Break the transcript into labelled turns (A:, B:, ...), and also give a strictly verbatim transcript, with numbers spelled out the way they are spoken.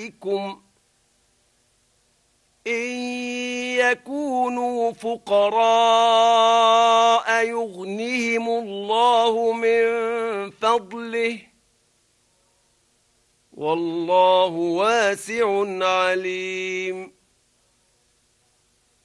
A: عليكم إن يكونوا فقراء يغنهم الله من فضله والله واسع عليم